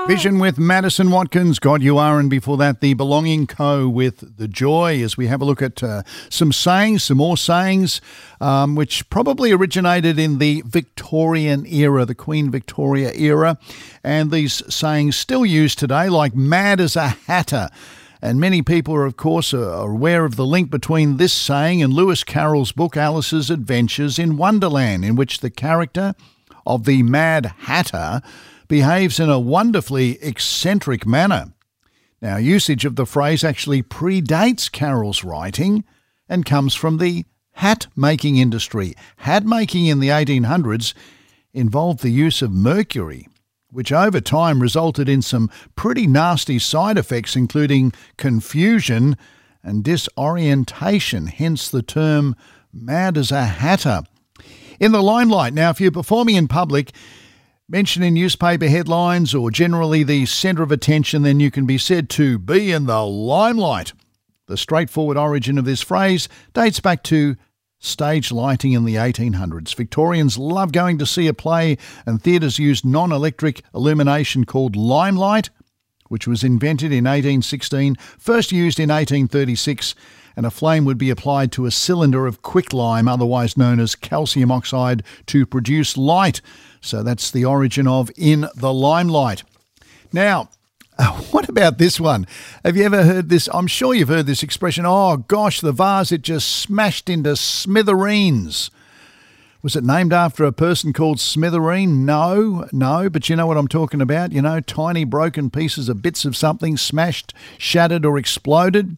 Vision with Madison Watkins, God You Are, and before that, The Belonging Co. with The Joy, as we have a look at some more sayings, which probably originated in the Victorian era, the Queen Victoria era, and these sayings still used today, like mad as a hatter. And many people are, of course, aware of the link between this saying and Lewis Carroll's book Alice's Adventures in Wonderland, in which the character of the Mad Hatter behaves in a wonderfully eccentric manner. Now, usage of the phrase actually predates Carroll's writing and comes from the hat-making industry. Hat-making in the 1800s involved the use of mercury, which over time resulted in some pretty nasty side effects, including confusion and disorientation, hence the term mad as a hatter. In the limelight. Now, if you're performing in public, mentioned in newspaper headlines or generally the centre of attention, then you can be said to be in the limelight. The straightforward origin of this phrase dates back to stage lighting in the 1800s. Victorians loved going to see a play, and theatres used non-electric illumination called limelight, which was invented in 1816, first used in 1836, and a flame would be applied to a cylinder of quicklime, otherwise known as calcium oxide, to produce light. So that's the origin of in the limelight. Now, what about this one? Have you ever heard this? I'm sure you've heard this expression, oh gosh, the vase, it just smashed into smithereens. Was it named after a person called Smithereen? No, but you know what I'm talking about. You know, tiny broken pieces of bits of something smashed, shattered or exploded.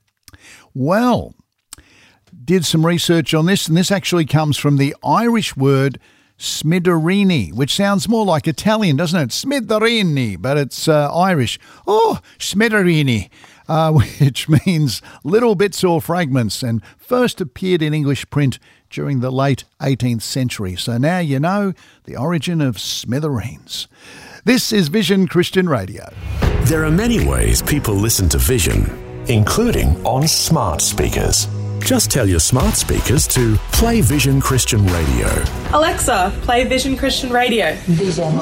Well, did some research on this, and this actually comes from the Irish word smithereeni, which sounds more like Italian, doesn't it? Smithereeni, but it's Irish. Oh, smithereeni, which means little bits or fragments, and first appeared in English print during the late 18th century. So now you know the origin of smithereens. This is Vision Christian Radio. There are many ways people listen to Vision, including on smart speakers. Just tell your smart speakers to play Vision Christian Radio. Alexa, play Vision Christian Radio. Vision.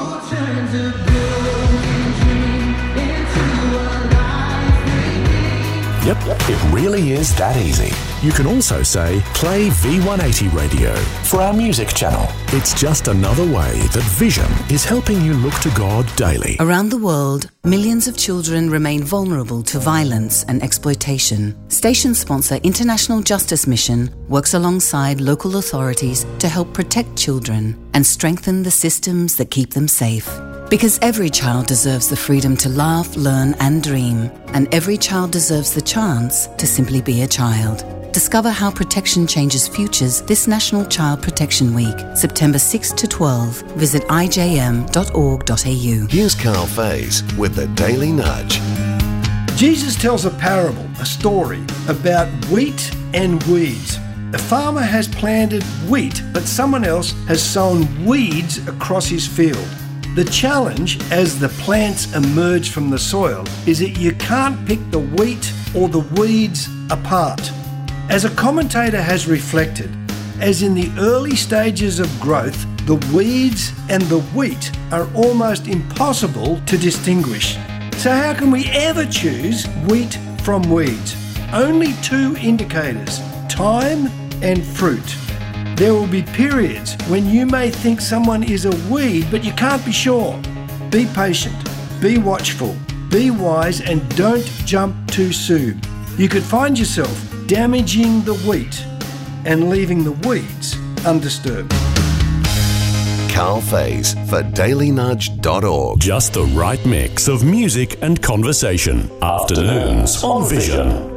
Yep, it really is that easy. You can also say, play V180 Radio for our music channel. It's just another way that Vision is helping you look to God daily. Around the world, millions of children remain vulnerable to violence and exploitation. Station sponsor International Justice Mission works alongside local authorities to help protect children and strengthen the systems that keep them safe. Because every child deserves the freedom to laugh, learn and dream, and every child deserves the chance to simply be a child. Discover how protection changes futures this National Child Protection Week, September 6 to 12. Visit ijm.org.au. Here's Carl Faze with the Daily Nudge. Jesus tells a parable, a story, about wheat and weeds. A farmer has planted wheat, but someone else has sown weeds across his field. The challenge as the plants emerge from the soil is that you can't pick the wheat or the weeds apart. As a commentator has reflected, as in the early stages of growth, the weeds and the wheat are almost impossible to distinguish. So how can we ever choose wheat from weeds? Only two indicators, time and fruit. There will be periods when you may think someone is a weed, but you can't be sure. Be patient, be watchful, be wise, and don't jump too soon. You could find yourself damaging the wheat and leaving the weeds undisturbed. Carl Faze for dailynudge.org. Just the right mix of music and conversation. Afternoons on Vision.